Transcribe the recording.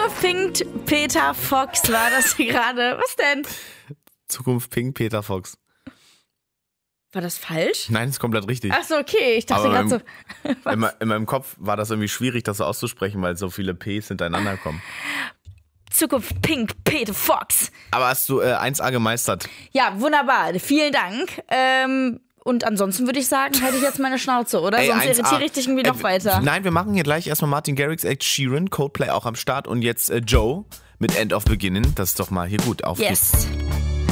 Zukunft Pink Peter Fox war das hier gerade. Was denn? Zukunft Pink Peter Fox. War das falsch? Nein, ist komplett richtig. Ach so, okay. Ich dachte gerade so. In meinem Kopf war das irgendwie schwierig, das so auszusprechen, weil so viele Ps hintereinander kommen. Zukunft Pink Peter Fox. Aber hast du 1A gemeistert? Ja, wunderbar. Vielen Dank. Und ansonsten würde ich sagen, halte ich jetzt meine Schnauze, oder? Sonst 1A. irritiere ich dich irgendwie noch weiter. Nein, wir machen hier gleich erstmal Martin Garrix, Ed Sheeran, Coldplay auch am Start und jetzt Joe mit End of Beginning. Das ist doch mal hier gut. Auf geht's. Yes.